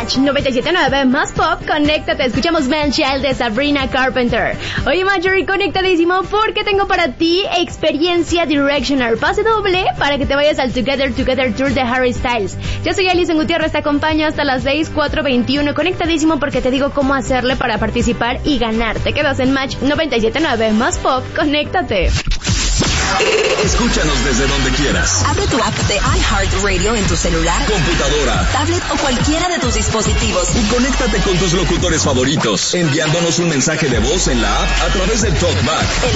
Match 97.9 más pop, conéctate, escuchamos Man Child de Sabrina Carpenter. Oye Marjorie, conectadísimo porque tengo para ti experiencia Directioner, pase doble para que te vayas al Together Tour de Harry Styles. Yo soy Alison Gutiérrez, te acompaño hasta las 6, 4:21, conectadísimo porque te digo cómo hacerle para participar y ganar. Te quedas en Match 97.9 más pop, conéctate. Escúchanos desde donde quieras. Abre tu app de iHeartRadio en tu celular, computadora, tablet o cualquiera de tus dispositivos. Y conéctate con tus locutores favoritos, enviándonos un mensaje de voz en la app a través del TalkBack.